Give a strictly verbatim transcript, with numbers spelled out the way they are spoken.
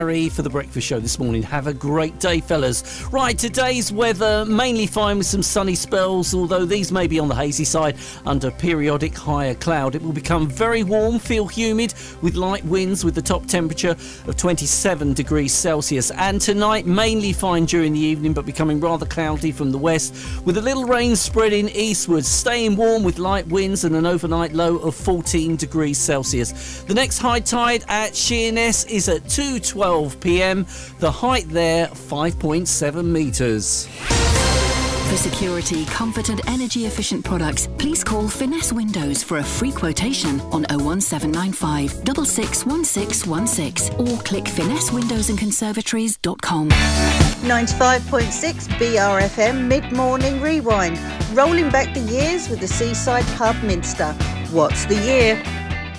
For the breakfast show this morning. Have a great day, fellas. Right, today's weather mainly fine with some sunny spells, although these may be on the hazy side under periodic higher cloud. It will become very warm, feel humid with light winds with the top temperature of twenty-seven degrees Celsius. And tonight mainly fine during the evening but becoming rather cloudy from the west with a little rain spreading eastwards, staying warm with light winds and an overnight low of fourteen degrees Celsius. The next high tide at Sheerness is at two twelve p m. The height there, five point seven metres. For security, comfort and energy efficient products, please call Finesse Windows for a free quotation on oh one seven nine five, six six one six one six or click finesse windows and conservatories dot com. ninety-five point six B R F M Mid-Morning Rewind, rolling back the years with the Seaside Pub Minster. What's the year?